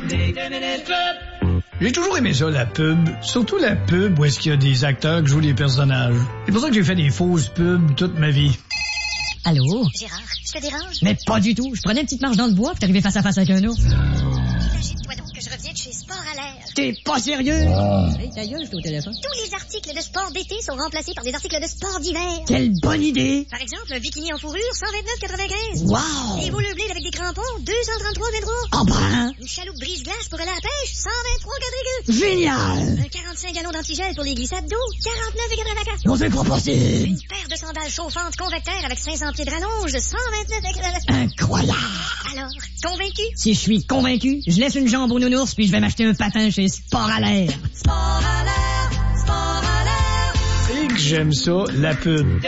J'ai toujours aimé ça, la pub. Surtout la pub où est-ce qu'il y a des acteurs qui jouent des personnages. C'est pour ça que j'ai fait des fausses pubs toute ma vie. Allô? Gérard, je te dérange? Mais pas du tout. Je prenais une petite marche dans le bois puis t'arrivais face à face avec un ours. Imagine-toi donc que je reviens de chez Sport à l'air. T'es pas sérieux? Hey, ta gueule, je suis au téléphone. Tous les articles de sport d'été sont remplacés par des articles de sport d'hiver. Quelle bonne idée! Par exemple, un bikini en fourrure, 129,95. Wow! Des boules bleues avec des crampons, 233,23. Oh ben! Une chaloupe brise-glace pour aller à la pêche, 123,4. Génial! Un 45 gallons d'antigel pour les glissades d'eau, 49,84. Non, c'est pas possible! Une paire de sandales chauffantes convecteurs avec 500 pieds de rallonge, 129,84. Incroyable! Alors, convaincu? Si je suis convaincu, je laisse une jambe au nounours puis je vais m'acheter un patin chez Sport à l'air. Sport à l'air, sport à l'air. C'est que j'aime ça, la pub.